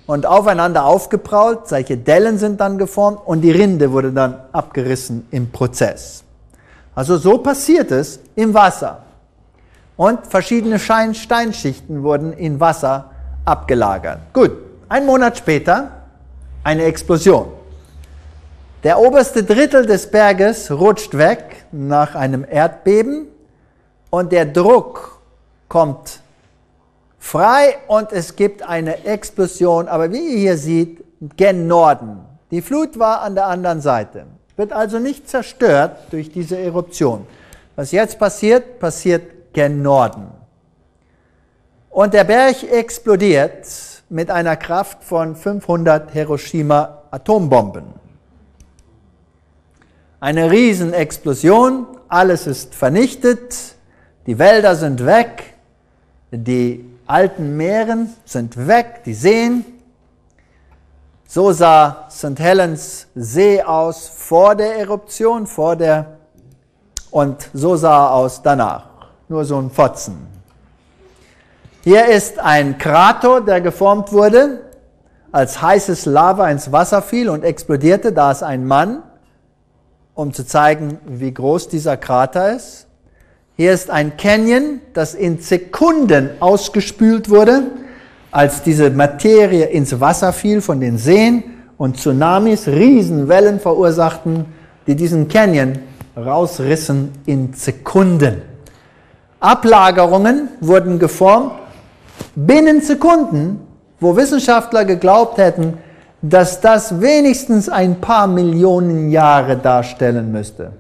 und aufeinander aufgebraut. Solche Dellen sind dann geformt und die Rinde wurde dann abgerissen im Prozess. Also so passiert es im Wasser. Und verschiedene Steinschichten wurden in Wasser abgelagert. Gut, 1 Monat später eine Explosion. Der oberste Drittel des Berges rutscht weg nach einem Erdbeben und der Druck kommt frei und es gibt eine Explosion, aber wie ihr hier seht, gen Norden. Die Flut war an der anderen Seite. Wird also nicht zerstört durch diese Eruption. Was jetzt passiert, passiert gen Norden. Und der Berg explodiert mit einer Kraft von 500 Hiroshima-Atombomben. Eine Riesenexplosion, alles ist vernichtet, die Wälder sind weg, die alten Meeren sind weg, die Seen. So sah St. Helens See aus vor der Eruption, und so sah er aus danach. Nur so ein Fotzen. Hier ist ein Krater, der geformt wurde, als heißes Lava ins Wasser fiel und explodierte. Da ist ein Mann, um zu zeigen, wie groß dieser Krater ist. Hier ist ein Canyon, das in Sekunden ausgespült wurde, als diese Materie ins Wasser fiel von den Seen und Tsunamis, Riesenwellen verursachten, die diesen Canyon rausrissen in Sekunden. Ablagerungen wurden geformt binnen Sekunden, wo Wissenschaftler geglaubt hätten, dass das wenigstens ein paar Millionen Jahre darstellen müsste.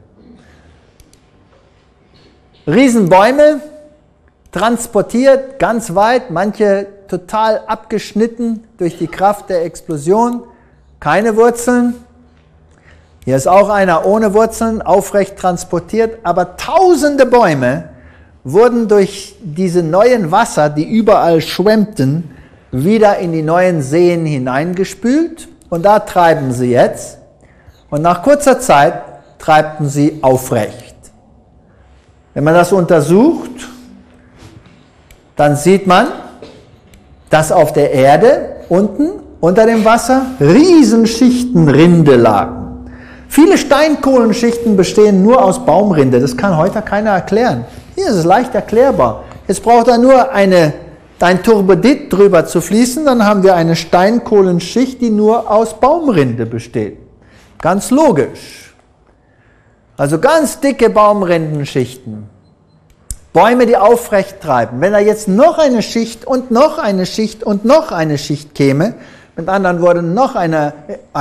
Riesenbäume, transportiert ganz weit, manche total abgeschnitten durch die Kraft der Explosion, keine Wurzeln. Hier ist auch einer ohne Wurzeln, aufrecht transportiert, aber tausende Bäume wurden durch diese neuen Wasser, die überall schwemmten, wieder in die neuen Seen hineingespült und da treiben sie jetzt. Und nach kurzer Zeit treibten sie aufrecht. Wenn man das untersucht, dann sieht man, dass auf der Erde unten unter dem Wasser Riesenschichten Rinde lagen. Viele Steinkohlenschichten bestehen nur aus Baumrinde. Das kann heute keiner erklären. Hier ist es leicht erklärbar. Jetzt braucht er nur ein Turbidit drüber zu fließen, dann haben wir eine Steinkohlenschicht, die nur aus Baumrinde besteht. Ganz logisch. Also ganz dicke Baumrindenschichten. Bäume, die aufrecht treiben. Wenn da jetzt noch eine Schicht und noch eine Schicht und noch eine Schicht käme, mit anderen Worten noch eine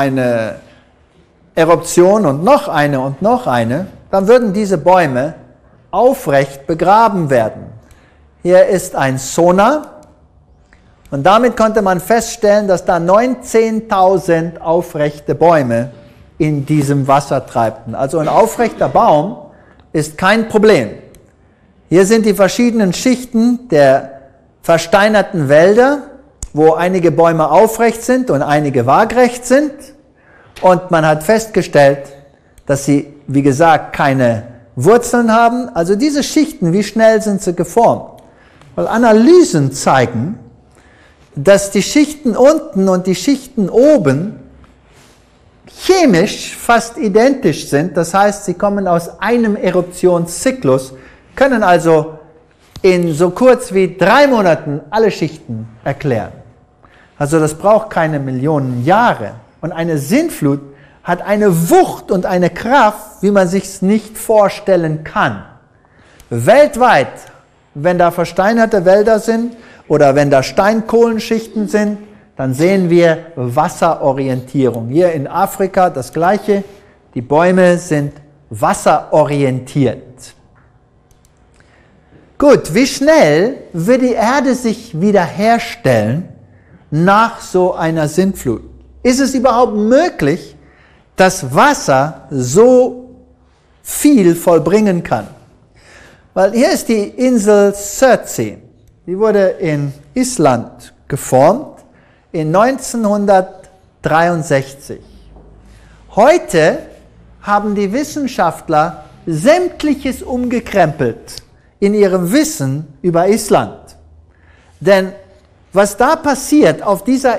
Eruption und noch eine, dann würden diese Bäume aufrecht begraben werden. Hier ist ein Sonar und damit konnte man feststellen, dass da 19.000 aufrechte Bäume in diesem Wasser treibten. Also ein aufrechter Baum ist kein Problem. Hier sind die verschiedenen Schichten der versteinerten Wälder, wo einige Bäume aufrecht sind und einige waagrecht sind. Und man hat festgestellt, dass sie, wie gesagt, keine Wurzeln haben. Also diese Schichten, wie schnell sind sie geformt? Weil Analysen zeigen, dass die Schichten unten und die Schichten oben chemisch fast identisch sind. Das heißt, sie kommen aus einem Eruptionszyklus, können also in so kurz wie 3 Monaten alle Schichten erklären. Also das braucht keine Millionen Jahre. Und eine Sintflut hat eine Wucht und eine Kraft, wie man sich's nicht vorstellen kann. Weltweit, wenn da versteinerte Wälder sind oder wenn da Steinkohlenschichten sind, dann sehen wir Wasserorientierung. Hier in Afrika das Gleiche. Die Bäume sind wasserorientiert. Gut, wie schnell wird die Erde sich wiederherstellen nach so einer Sintflut? Ist es überhaupt möglich, dass Wasser so viel vollbringen kann? Weil hier ist die Insel Surtsey. Die wurde in Island geformt in 1963. Heute haben die Wissenschaftler sämtliches umgekrempelt in ihrem Wissen über Island. Denn was da passiert auf dieser